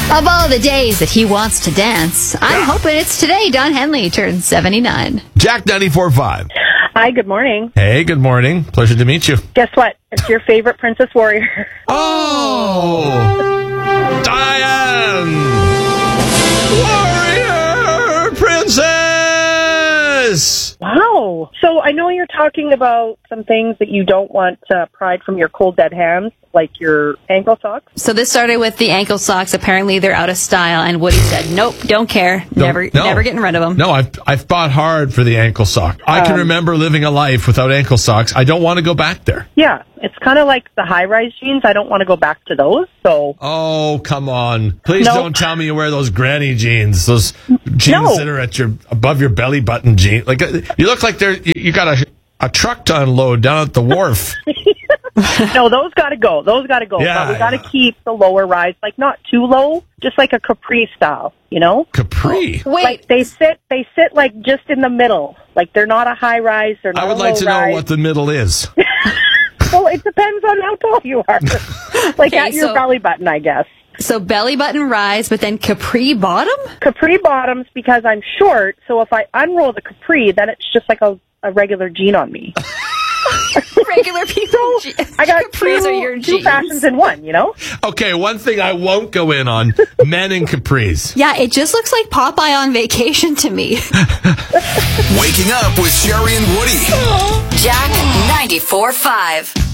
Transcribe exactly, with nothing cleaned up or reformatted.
Of all the days that he wants to dance, I'm hoping it's today Don Henley turns seventy-nine. Jack ninety-four point five. Hi, good morning. Hey, good morning. Pleasure to meet you. Guess what? It's your favorite Princess Warrior. Oh! Diane! Warrior Princess! Wow. So I know you're talking about some things that you don't want uh, pried from your cold dead hands, like your ankle socks. So this started with the ankle socks. Apparently they're out of style, and Woody said, nope, don't care. Never No, no. never getting rid of them. No, I've, I've fought hard for the ankle sock. I can Um, remember living a life without ankle socks. I don't want to go back there. Yeah, it's kind of like the high-rise jeans. I don't want to go back to those, so... Oh, come on. Please No. don't tell me you wear those granny jeans. Those jeans No. that are at your above your belly button jeans. Like uh, you look like they're you, you got a a truck to unload down at the wharf. No, those got to go. Those got to go. Yeah, but we got to yeah. keep the lower rise, like not too low, just like a capri style, you know? Capri. Wait, Like they sit, they sit like just in the middle. Like they're not a high rise. They're not I would a like low to know rise. what the middle is. Well, it depends on how tall you are. Like Okay, at your so- belly button, I guess. so belly button rise, but then capri bottom? Capri bottoms because I'm short. So if I unroll the capri, then it's just like a, a regular jean on me. Regular people. je- I got Capris two, are your two jeans. fashions in one, you know? Okay, one thing I won't go in on: men in capris. Yeah, it just looks like Popeye on vacation to me. Waking up with Sherry and Woody. Jack ninety-four point five.